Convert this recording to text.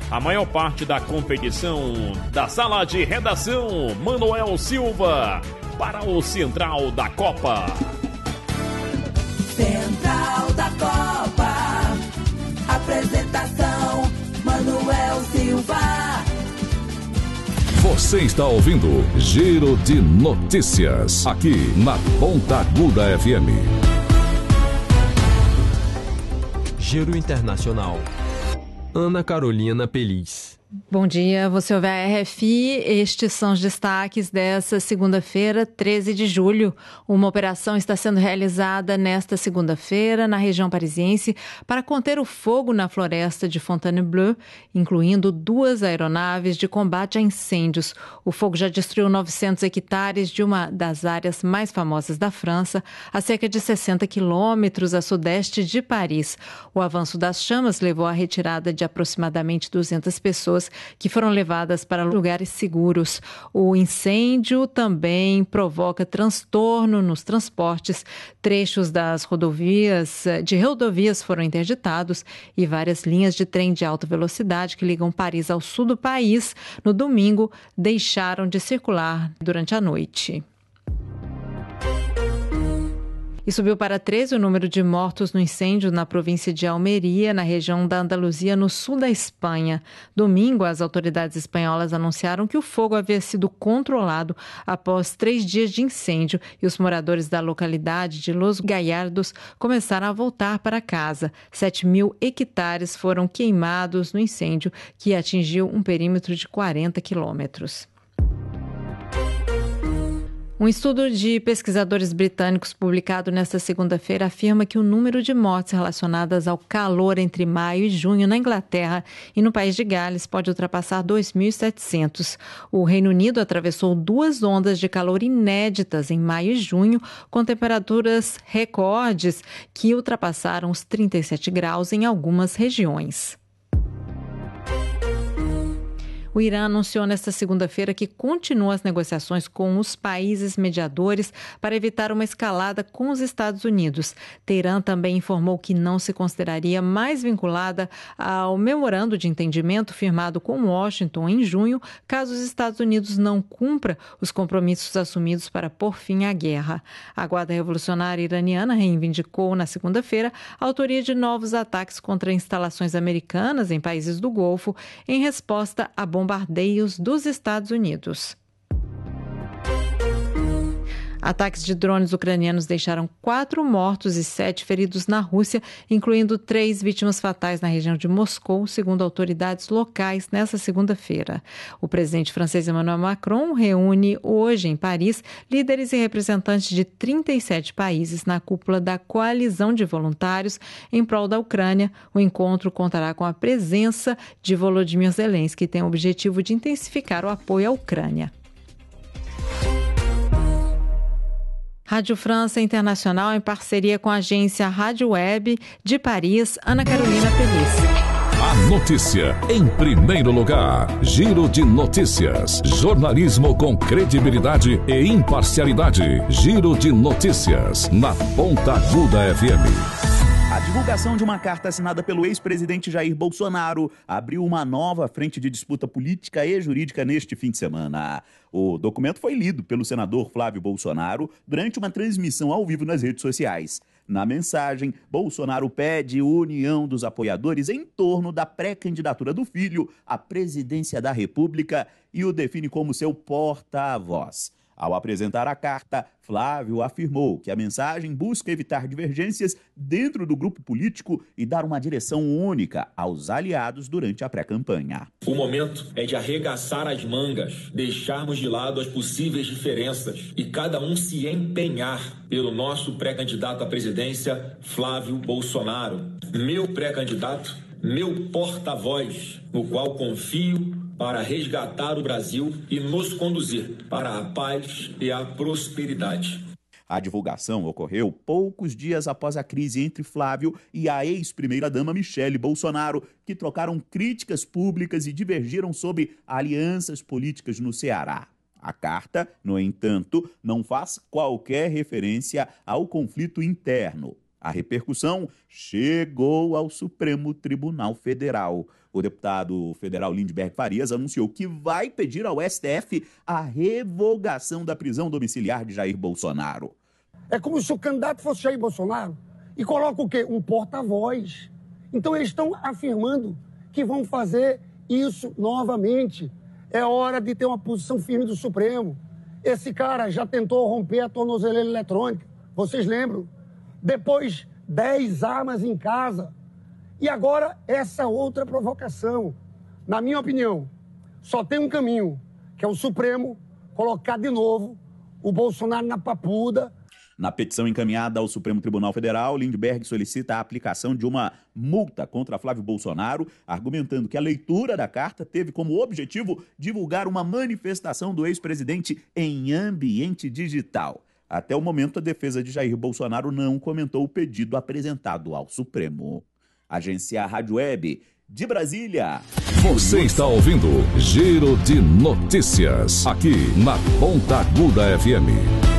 A maior parte da competição da sala de redação, Manuel Silva, para o Central da Copa. Central da Copa. Apresentação, Manuel Silva. Você está ouvindo Giro de Notícias, aqui na Ponta Aguda FM. Giro Internacional. Ana Carolina Peliz. Bom dia, você ouve a RFI. Estes são os destaques dessa segunda-feira, 13 de julho. Uma operação está sendo realizada nesta segunda-feira na região parisiense para conter o fogo na floresta de Fontainebleau, incluindo 2 aeronaves de combate a incêndios. O fogo já destruiu 900 hectares de uma das áreas mais famosas da França, a cerca de 60 quilômetros a sudeste de Paris. O avanço das chamas levou à retirada de aproximadamente 200 pessoas que foram levadas para lugares seguros. O incêndio também provoca transtorno nos transportes. Trechos das rodovias foram interditados e várias linhas de trem de alta velocidade que ligam Paris ao sul do país, no domingo, deixaram de circular durante a noite. E subiu para 13 o número de mortos no incêndio na província de Almeria, na região da Andaluzia, no sul da Espanha. Domingo, as autoridades espanholas anunciaram que o fogo havia sido controlado após 3 dias de incêndio e os moradores da localidade de Los Gallardos começaram a voltar para casa. 7.000 hectares foram queimados no incêndio, que atingiu um perímetro de 40 quilômetros. Um estudo de pesquisadores britânicos publicado nesta segunda-feira afirma que o número de mortes relacionadas ao calor entre maio e junho na Inglaterra e no país de Gales pode ultrapassar 2.700. O Reino Unido atravessou 2 ondas de calor inéditas em maio e junho, com temperaturas recordes que ultrapassaram os 37 graus em algumas regiões. O Irã anunciou nesta segunda-feira que continua as negociações com os países mediadores para evitar uma escalada com os Estados Unidos. Teherã também informou que não se consideraria mais vinculada ao memorando de entendimento firmado com Washington em junho, caso os Estados Unidos não cumpra os compromissos assumidos para pôr fim à guerra. A Guarda Revolucionária Iraniana reivindicou na segunda-feira a autoria de novos ataques contra instalações americanas em países do Golfo, em resposta a bombardeios dos Estados Unidos. Ataques de drones ucranianos deixaram 4 mortos e 7 feridos na Rússia, incluindo 3 vítimas fatais na região de Moscou, segundo autoridades locais nesta segunda-feira. O presidente francês Emmanuel Macron reúne hoje em Paris líderes e representantes de 37 países na cúpula da Coalizão de Voluntários em prol da Ucrânia. O encontro contará com a presença de Volodymyr Zelensky, que tem o objetivo de intensificar o apoio à Ucrânia. Rádio França Internacional, em parceria com a agência Rádio Web de Paris, Ana Carolina Peliz. A notícia em primeiro lugar. Giro de Notícias. Jornalismo com credibilidade e imparcialidade. Giro de Notícias na Ponta Aguda FM. A divulgação de uma carta assinada pelo ex-presidente Jair Bolsonaro abriu uma nova frente de disputa política e jurídica neste fim de semana. O documento foi lido pelo senador Flávio Bolsonaro durante uma transmissão ao vivo nas redes sociais. Na mensagem, Bolsonaro pede união dos apoiadores em torno da pré-candidatura do filho à presidência da República e o define como seu porta-voz. Ao apresentar a carta, Flávio afirmou que a mensagem busca evitar divergências dentro do grupo político e dar uma direção única aos aliados durante a pré-campanha. O momento é de arregaçar as mangas, deixarmos de lado as possíveis diferenças e cada um se empenhar pelo nosso pré-candidato à presidência, Flávio Bolsonaro. Meu pré-candidato, meu porta-voz, no qual confio para resgatar o Brasil e nos conduzir para a paz e a prosperidade. A divulgação ocorreu poucos dias após a crise entre Flávio e a ex-primeira-dama Michele Bolsonaro, que trocaram críticas públicas e divergiram sobre alianças políticas no Ceará. A carta, no entanto, não faz qualquer referência ao conflito interno. A repercussão chegou ao Supremo Tribunal Federal. O deputado federal Lindbergh Farias anunciou que vai pedir ao STF a revogação da prisão domiciliar de Jair Bolsonaro. É como se o candidato fosse Jair Bolsonaro e coloca o quê? Um porta-voz. Então eles estão afirmando que vão fazer isso novamente. É hora de ter uma posição firme do Supremo. Esse cara já tentou romper a tornozeleira eletrônica, vocês lembram? Depois, 10 armas em casa. E agora, essa outra provocação. Na minha opinião, só tem um caminho, que é o Supremo colocar de novo o Bolsonaro na papuda. Na petição encaminhada ao Supremo Tribunal Federal, Lindbergh solicita a aplicação de uma multa contra Flávio Bolsonaro, argumentando que a leitura da carta teve como objetivo divulgar uma manifestação do ex-presidente em ambiente digital. Até o momento, a defesa de Jair Bolsonaro não comentou o pedido apresentado ao Supremo. Agência Rádio Web de Brasília. Você está ouvindo Giro de Notícias, aqui na Ponta Aguda FM.